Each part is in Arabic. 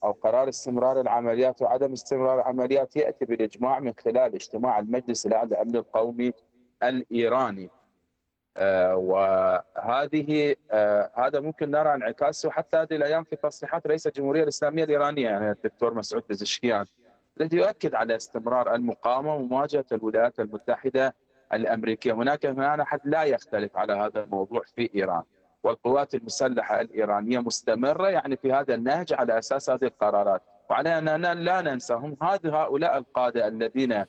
أو قرار استمرار العمليات وعدم استمرار العمليات يأتي بالإجماع من خلال اجتماع المجلس الأعلى للأمن القومي الإيراني. وهذه هذا ممكن نرى انعكاسه حتى هذه الأيام في تصريحات رئيس الجمهورية الإسلامية الإيرانية يعني الدكتور مسعود بزشكيان، الذي يؤكد على استمرار المقاومة ومواجهة الولايات المتحدة الأمريكية. هناك أحد لا يختلف على هذا الموضوع في إيران، والقوات المسلحة الإيرانية مستمرة يعني في هذا النهج على أساس هذه القرارات. وعلينا أن لا ننسى هؤلاء القادة الذين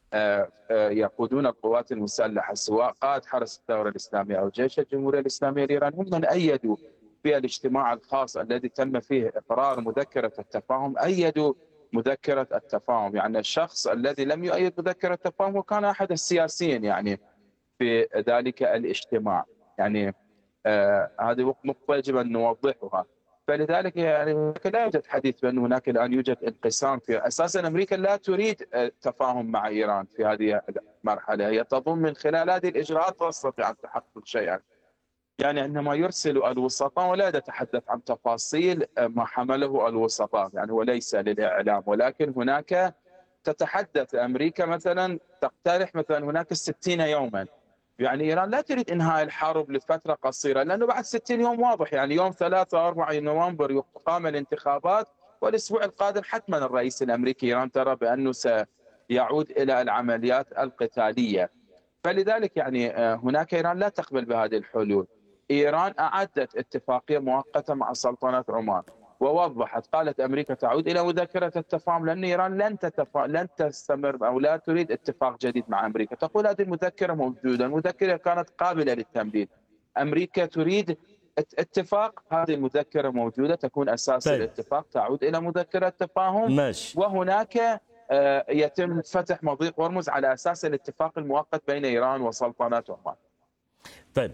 يقودون القوات المسلحة، سواء قائد حرس الثورة الإسلامية أو جيش الجمهورية الإسلامية الإيراني، هم من أيدوا في الاجتماع الخاص الذي تم فيه إقرار مذكرة التفاهم، أيدوا مذكرة التفاهم. يعني الشخص الذي لم يؤيد مذكرة التفاهم وكان أحد السياسيين يعني في ذلك الاجتماع. يعني هذه نقطة يجب أن نوضحها. فلذلك يعني لا يوجد حديث بأن هناك الآن يوجد انقسام في أساسا أمريكا لا تريد التفاهم مع إيران في هذه المرحلة، هي تظن من خلال هذه الإجراءات تستطيع أن تحقق شيئا. يعني عندما يرسل الوسطاء ولا يتحدث عن تفاصيل ما حمله الوسطاء يعني وليس للإعلام، ولكن هناك تتحدث أمريكا مثلا تقترح مثلا هناك 60 يوما. يعني إيران لا تريد إنهاء الحرب لفترة قصيرة، لأنه بعد 60 يوم واضح يعني يوم 3 و4 نوفمبر يقام الانتخابات، والأسبوع القادم حتما الرئيس الأمريكي إيران ترى بأنه سيعود إلى العمليات القتالية. فلذلك يعني هناك إيران لا تقبل بهذه الحلول. إيران أعدت اتفاقية مؤقتة مع سلطنة عمان ووضحت، قالت أمريكا تعود إلى مذكرة التفاهم لأن إيران لن تستمر أو لا تريد اتفاق جديد مع أمريكا. تقول هذه المذكرة موجودة، المذكرة كانت قابلة للتمديد، أمريكا تريد اتفاق، هذه المذكرة موجودة تكون أساس الاتفاق، تعود إلى مذكرة التفاهم ماشي. وهناك يتم فتح مضيق هرمز على أساس الاتفاق المؤقت بين إيران وسلطنة عمان. طيب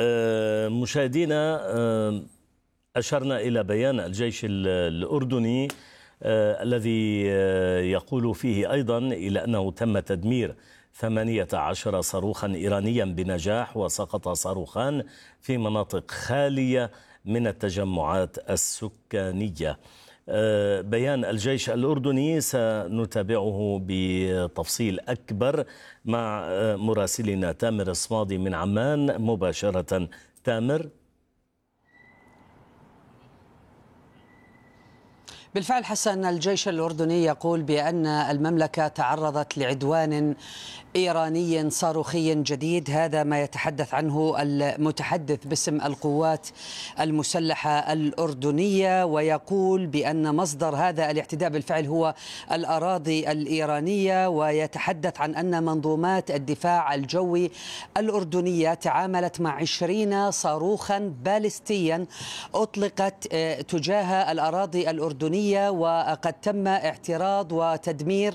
مشاهدينا، أشرنا إلى بيان الجيش الأردني الذي يقول فيه أيضا إلى أنه تم تدمير 18 صاروخا إيرانيا بنجاح، وسقط صاروخان في مناطق خالية من التجمعات السكانية. بيان الجيش الأردني سنتابعه بتفصيل أكبر مع مراسلنا تامر الصمادي من عمان مباشرة. تامر. بالفعل حسن، الجيش الأردني يقول بأن المملكة تعرضت لعدوان إيراني صاروخي جديد، هذا ما يتحدث عنه المتحدث باسم القوات المسلحة الأردنية، ويقول بأن مصدر هذا الاعتداء بالفعل هو الأراضي الإيرانية، ويتحدث عن أن منظومات الدفاع الجوي الأردنية تعاملت مع 20 صاروخا باليستيا أطلقت تجاه الأراضي الأردنية، وقد تم اعتراض وتدمير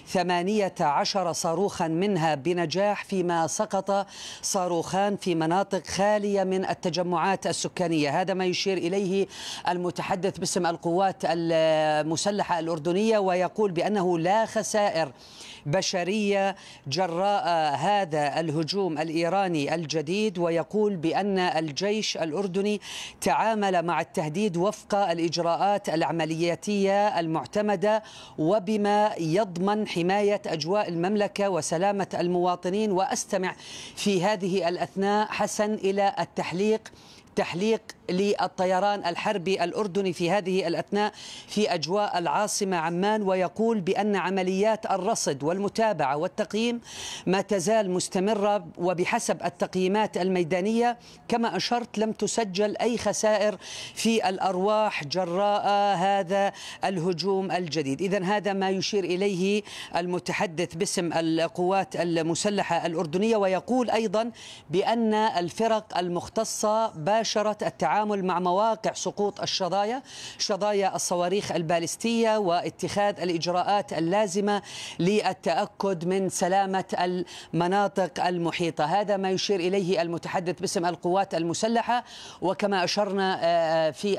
18 صاروخا منها بنجاح، فيما سقط صاروخان في مناطق خالية من التجمعات السكانية. هذا ما يشير إليه المتحدث باسم القوات المسلحة الأردنية، ويقول بأنه لا خسائر بشرية جراء هذا الهجوم الإيراني الجديد، ويقول بأن الجيش الأردني تعامل مع التهديد وفق الإجراءات العملياتية المعتمدة وبما يضمن حماية أجواء المملكة وسلامة المواطنين. وأستمع في هذه الأثناء حسن إلى تحليق للطيران الحربي الأردني في هذه الأثناء في أجواء العاصمة عمان، ويقول بأن عمليات الرصد والمتابعة والتقييم ما تزال مستمرة، وبحسب التقييمات الميدانية كما أشرت لم تسجل أي خسائر في الأرواح جراء هذا الهجوم الجديد. إذن هذا ما يشير إليه المتحدث باسم القوات المسلحة الأردنية، ويقول أيضا بأن الفرق المختصة باشرت التعامل مع مواقع سقوط شظايا الصواريخ البالستية واتخاذ الإجراءات اللازمة للتأكد من سلامة المناطق المحيطة. هذا ما يشير إليه المتحدث باسم القوات المسلحة. وكما أشرنا في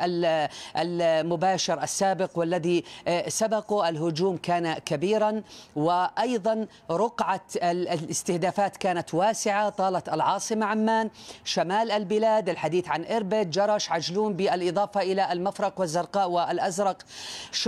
المباشر السابق والذي سبقه، الهجوم كان كبيرا، وأيضا رقعة الاستهدافات كانت واسعة، طالت العاصمة عمان، شمال البلاد، الحديث عن إربد، جرش، عجلون، بالإضافة إلى المفرق والزرقاء والأزرق.